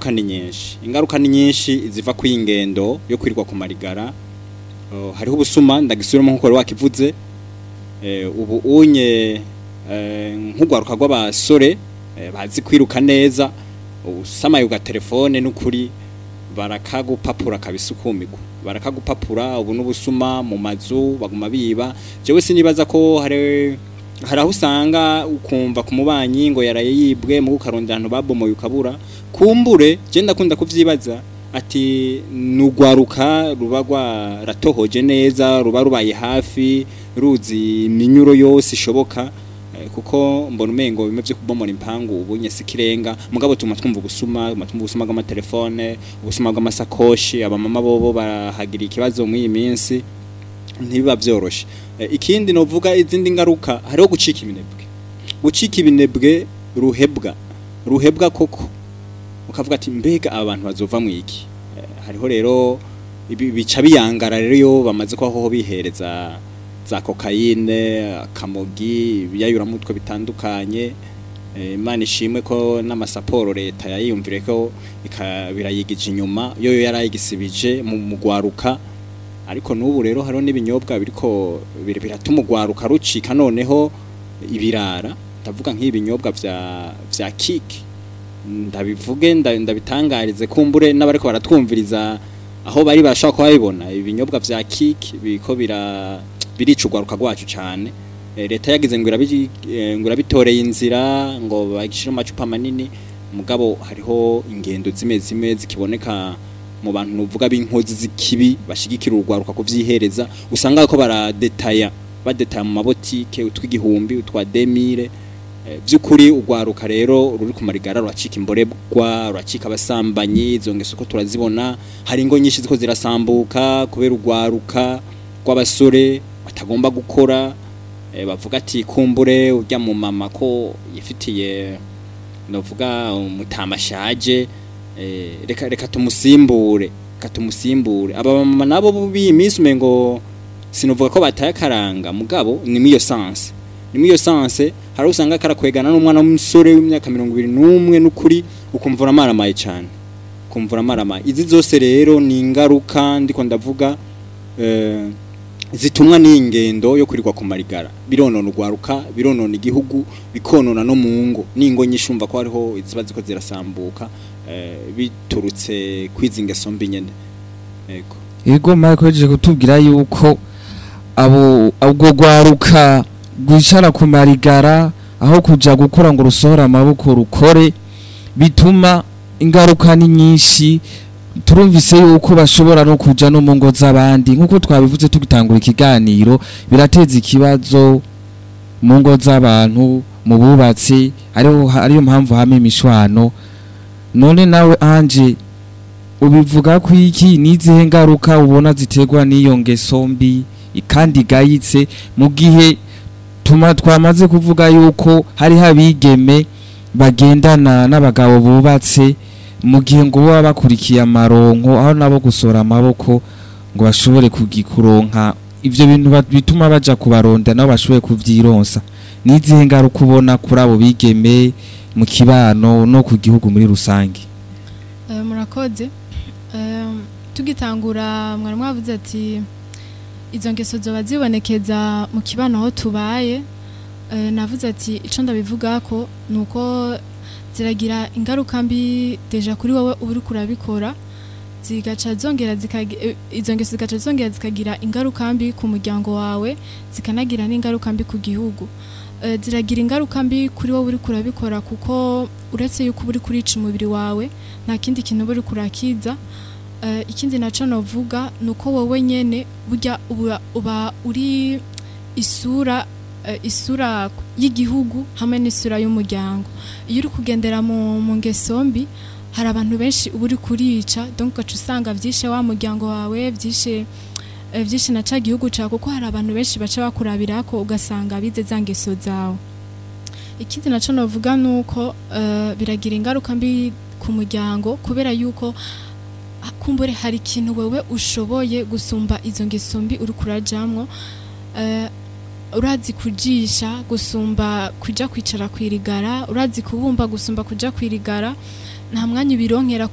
ingaruka ni nyinshi ziva ku ingendo yo kwirirwa ku marigara. Hariho ubusuma ndagisubiramo nkuko wakivuze. Ubu unye nk'ugwaruka rw'abasore bazi kwiruka neza, usamaye uga telefone n'ukuri barakagupapura kabisukumirwa, barakagupapura. Ubu n'ubusuma mu mazu baguma biba. Jewe sinibaza ko hari aho usanga ukumva ku mubanyi ngo yaraye yibwe mu gukarondera abantu babomoye ukabura. Kumbure je ndakunda kuvyibaza ati nugwaruka ruba rwaratohoje neza, ruba rubaye hafi, ruzi iminyuro yose ishoboka, kuko mbona umengo bimwe byo kubomora impangu ubunye sikirenga. Mugabo twumva ubusuma bw'amatelefone, ubusuma bw'amasakoshi. Abamama bobo barahagira ikibazo mu iyi minsi, ntibiba byoroshe. Ikindi novuga izindi ngaruka hariho gucika ibinebwe ruhebwa koko, ukavuga ati mbega abantu bazova mu iki. Hariho rero bica biyangara rero yo bamaze ko aho bihereza za kokayine, kamogi, biyayuramutwe bitandukanye. Imana ishimwe ko n'amasaporo leta yayiyumvire ko birayigije inyuma, yo yarayigisibije mu mugwaruka. Ariko n'ubu rero hariho n'ibinyobwa biriko biratuma ugwaruka rucika noneho ibirara. Ndavuga nk'ibinyobwa vya kiki, ndabivuge ndabitangarize kumbure n'abariko baratwumviriza aho bari bashaka kubibona. Ibinyobwa vya kiki biko birica ugwaruka rwacu cyane. Leta yagize ngo irabitoreye inzira ngo bagishira amacupa manini, mugabo hariho ingendo zimwe zikiboneka mu bantu nuvuga b'inkozi z'ikibi bashigikira urugwaruka kuvyihereza. Usanga ko badetaya mu mabotike utw'igihumbi, utwa 2000. Vyukuri urwaruka rero ruri ku marigara rwacika imborebwa, rwacika abasambanyi. Izo ngeso ko turazibona, hari ingo nyinshi ziko zirasambuka kubera urwaruka rw'abasore batagomba gukora. Bavuga ati kumbure urya mu mama ko yifitiye novuga umutamashaje, reka tumusimbure. Aba mama nabo b'iminsi umengo sinovuga ko bataye karanga, mugabo ni miyo sanse. Hari usanga karakwegana n'umwana w'umusore w'imyaka 21 n'ukuri ukumvura amaramaye cyane, Izi zose rero ni ingaruka ndiko ndavuga zitumwa n'ingendo yo kwirirwa ku marigara. Bironona ugwaruka, bironona igihugu, bikonona no mu ngo. Ningo nyishumva ko hariho iziba ziko zirasambuka biturutse kwizingeso mbi nyene. Yego mwakojeje kutubwira yuko ubwo gwaruka gwicara ku marigara aho kuja gukora ngo rusohora amaboko rukore, bituma ingaruka ni nyinshi. Turumvise yuko bashobora no kuja no mu ngo z'abandi, nkuko twabivuze tugitangura ikiganiro. Birateza ikibazo mu ngo z'abantu, mu bubatsi, ariyo mpamvu hamwe imishwano. None nawe anje ubivuga ko iki nizihe ngaruka ubona ziterwa n'iyo ngeso mbi kandi gayitse, mu gihe twamaze kuvuga yuko hari habigeme bagendana n'abagabo bubatse, mu gihe ngo baba bakurikiye amaronko aho nabo gusora amaboko ngo bashobore kugikuronka. Ivyo bintu bituma baja kubaronda nabo bashobore kuvyironsa. Nizihe ngaruka ubona kuri abo bigeme mu kibano no ku gihugu muri rusange? Murakoze. Tugitangura mwari mwavuze ati izo ngeso zoba zibonekeza mu kibano aho tubaye. Navuze ati ico ndabivuga ko nuko ziragira ingaruka mbi deja kuri wowe uri kurabikora, zigaca zongera izo ngeso zigaca zongera zikagira ingaruka mbi ku muryango wawe, zikanagira n'ingaruka mbi ku gihugu. Ziragira ingaruka mbi kuri wowe uri kurabikora, kuko uretse yuko uri kurica umubiri wawe nta kindi kintu uri kurakiza. Ikindi naco novuga nuko wowe nyene burya uba uri isura y'igihugu hamwe n'isura y'umuryango. Iyo uri kugendera mu ngeso mbi, hari abantu benshi uri kurica, donc ugaca usanga vyishe wa muryango wawe, vyishe na ca gihugu cawe, kuko hari abantu benshi baca bakurabirako ugasanga bize za ngeso zawe. Ikindi naco novuga nuko biragira ingaruka mbi ku muryango, kubera yuko kumbure hari ikintu wewe ushoboye gusumba izo ngeso mbi uri kurajamwo. Urazi kujisha gusumba kuja kwicara kwirigara, urazi kubumba gusumba kuja kwirigara, nta mwanya ubironkera